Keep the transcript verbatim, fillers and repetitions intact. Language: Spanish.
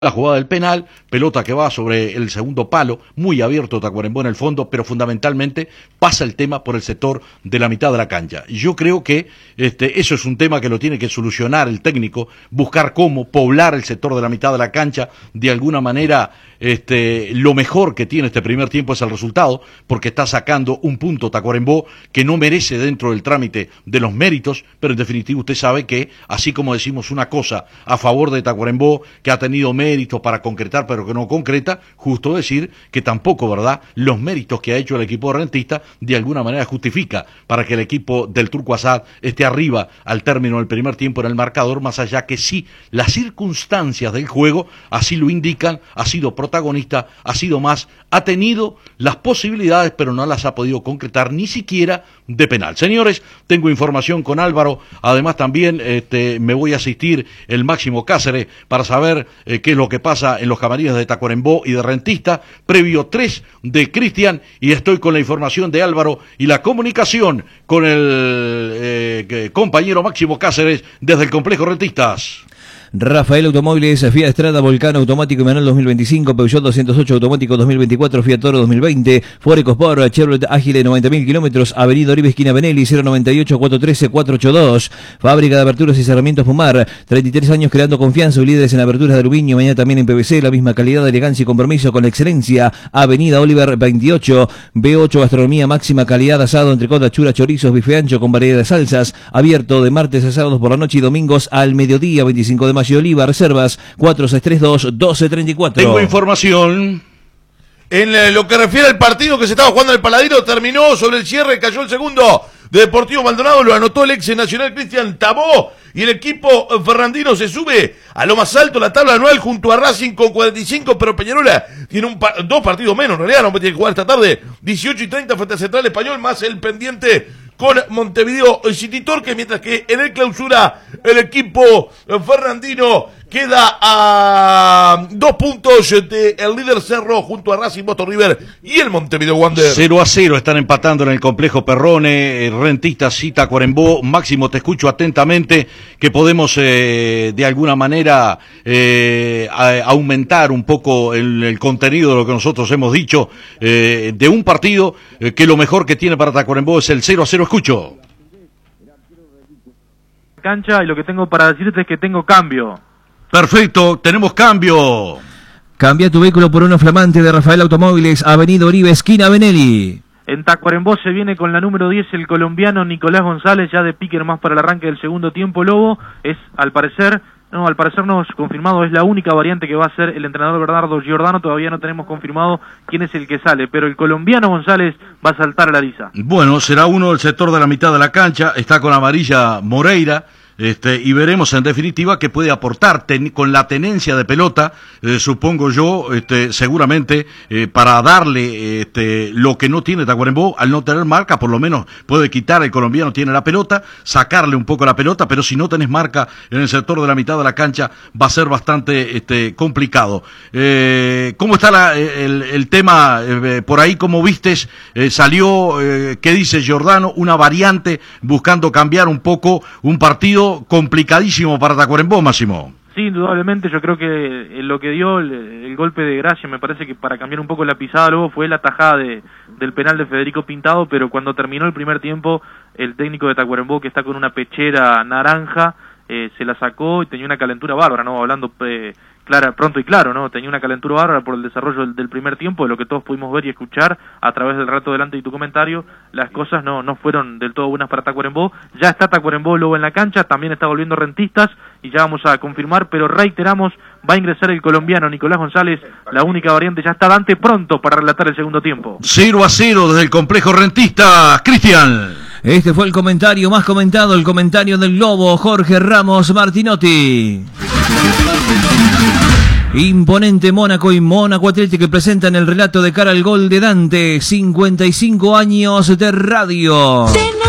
la jugada del penal, pelota que va sobre el segundo palo, muy abierto Tacuarembó en el fondo, pero fundamentalmente pasa el tema por el sector de la mitad de la cancha. Y yo creo que este, eso es un tema que lo tiene que solucionar el técnico, buscar cómo poblar el sector de la mitad de la cancha, de alguna manera este, lo mejor que tiene este primer tiempo es el resultado, porque está sacando un punto Tacuarembó que no merece dentro del trámite de los méritos, pero en definitiva usted sabe que, así como decimos una cosa a favor de Tacuarembó, que ha tenido méritos, méritos para concretar pero que no concreta, justo decir que tampoco, ¿verdad?, los méritos que ha hecho el equipo rentista de alguna manera justifica para que el equipo del Turco Asad esté arriba al término del primer tiempo en el marcador, más allá que sí, las circunstancias del juego así lo indican, ha sido protagonista, ha sido más, ha tenido las posibilidades pero no las ha podido concretar ni siquiera de penal. Señores, tengo información con Álvaro, además también este, me voy a asistir el Máximo Cáceres para saber eh, qué es lo que pasa en los camarines de Tacuarembó y de Rentista, previo tres de Cristian, y estoy con la información de Álvaro y la comunicación con el eh, compañero Máximo Cáceres desde el complejo Rentistas. Rafael Automóviles, Fiat Strada, Volcano automático y manual dos mil veinticinco, Peugeot doscientos ocho automático dos mil veinticuatro, Fiat Toro dos mil veinte, Ford EcoSport, Chevrolet Ágile noventa mil kilómetros, Avenida Oribe, esquina Benelli, cero noventa y ocho, cuatrocientos trece, cuatrocientos ochenta y dos, Fábrica de Aberturas y Cerramientos Pumar, treinta y tres años creando confianza y líderes en aberturas de aluminio, mañana también en P V C, la misma calidad, elegancia y compromiso con la excelencia. Avenida Oliver veintiocho, B ocho, gastronomía máxima calidad, asado, entrecot, chura, chorizos, bife ancho con variedad de salsas, abierto de martes a sábados por la noche y domingos al mediodía, veinticinco de mayo de Oliva, reservas cuatro seis tres dos, doce treinta y cuatro. Tengo información. En lo que refiere al partido que se estaba jugando en el Paladino, terminó sobre el cierre, cayó el segundo de Deportivo Maldonado, lo anotó el ex nacional Cristian Tabó, y el equipo ferrandino se sube a lo más alto de la tabla anual junto a Racing con cuarenta y cinco, pero Peñarola tiene un pa dos partidos menos, en realidad no tiene que jugar esta tarde, dieciocho y treinta frente a Central Español, más el pendiente con Montevideo City Torque, mientras que en el clausura el equipo ferrandino queda a dos puntos del líder Cerro junto a Racing, Boston River y el Montevideo Wanderers. cero a cero están empatando en el complejo Perrone, Rentistas y Tacuarembó. Máximo, te escucho atentamente, que podemos eh, de alguna manera eh, a, aumentar un poco el, el contenido de lo que nosotros hemos dicho eh, de un partido eh, que lo mejor que tiene para Tacuarembó es el cero a cero. Escucho. Cancha, y lo que tengo para decirte es que tengo cambio. Perfecto, tenemos cambio. Cambia tu vehículo por uno flamante de Rafael Automóviles, Avenida Oribe, esquina Benelli. En Tacuarembó se viene con la número diez el colombiano Nicolás González, ya de pique más para el arranque del segundo tiempo. Lobo es, al parecer, no, al parecer no es confirmado, es la única variante que va a ser el entrenador Bernardo Giordano. Todavía no tenemos confirmado quién es el que sale, pero el colombiano González va a saltar a la lisa. Bueno, será uno del sector de la mitad de la cancha, está con amarilla Moreira. Este, y veremos en definitiva qué puede aportar ten, con la tenencia de pelota, eh, supongo yo, este, seguramente eh, para darle este, lo que no tiene Tacuarembó, al no tener marca, por lo menos puede quitar, el colombiano tiene la pelota, sacarle un poco la pelota, pero si no tenés marca en el sector de la mitad de la cancha va a ser bastante este, complicado. Eh, ¿Cómo está la, el, el tema eh, por ahí? ¿Cómo vistes? Eh, salió, eh, ¿qué dice Giordano? Una variante buscando cambiar un poco un partido complicadísimo para Tacuarembó, Máximo. Sí, indudablemente, yo creo que lo que dio el, el golpe de gracia, me parece que para cambiar un poco la pisada luego fue la tajada de, del penal de Federico Pintado, pero cuando terminó el primer tiempo, el técnico de Tacuarembó, que está con una pechera naranja, eh, se la sacó y tenía una calentura bárbara, ¿no? Hablando eh, clara, pronto y claro, ¿no? Tenía una calentura bárbara por el desarrollo del, del primer tiempo, de lo que todos pudimos ver y escuchar a través del rato delante de tu comentario. Las cosas no, no fueron del todo buenas para Tacuarembó. Ya está Tacuarembó luego en la cancha, también está volviendo Rentistas y ya vamos a confirmar, pero reiteramos, va a ingresar el colombiano Nicolás González, la única variante. Ya está Dante pronto para relatar el segundo tiempo. cero a cero desde el complejo Rentista, Cristian. Este fue el comentario más comentado, el comentario del Lobo, Jorge Ramos Martinotti. Imponente Mónaco y Mónaco Atlético que presentan el relato de cara al gol de Dante, cincuenta y cinco años de radio.